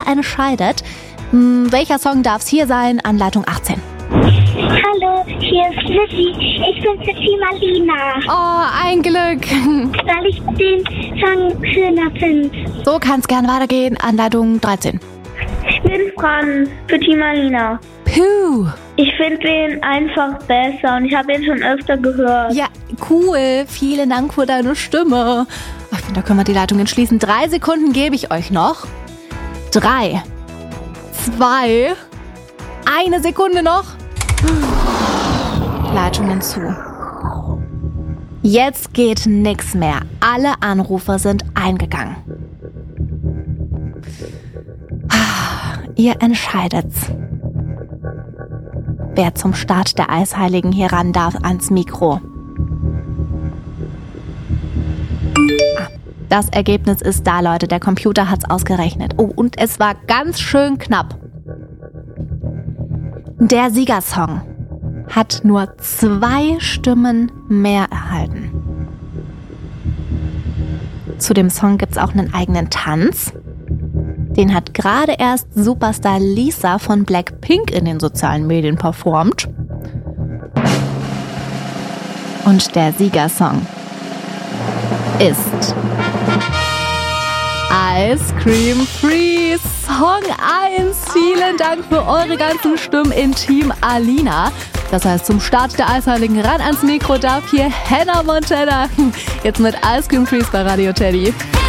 entscheidet. Welcher Song darf es hier sein? An Leitung 18. Hallo, hier ist Lizzie. Ich bin für Team Alina. Oh, ein Glück. Weil ich den Song schöner finde. So kann es gern weitergehen. An Leitung 13. Ich bin Franz für Team Alina. Puh. Ich finde den einfach besser und ich habe ihn schon öfter gehört. Ja, cool. Vielen Dank für deine Stimme. Ich finde, da können wir die Leitung entschließen. 3 Sekunden gebe ich euch noch. 3, 2, 1 Sekunde noch. Leitungen zu. Jetzt geht nichts mehr. Alle Anrufe sind eingegangen. Ihr entscheidet's. Wer zum Start der Eisheiligen hier ran darf ans Mikro. Das Ergebnis ist da, Leute. Der Computer hat's ausgerechnet. Oh, und es war ganz schön knapp. Der Siegersong hat nur 2 Stimmen mehr erhalten. Zu dem Song gibt's auch einen eigenen Tanz. Den hat gerade erst Superstar Lisa von Blackpink in den sozialen Medien performt. Und der Siegersong ist Ice Cream Freeze, Song 1. Vielen Dank für eure ganzen Stimmen in Team Alina. Das heißt, zum Start der Eisheiligen ran ans Mikro darf hier Hannah Montana. Jetzt mit Ice Cream Freeze bei Radio Teddy.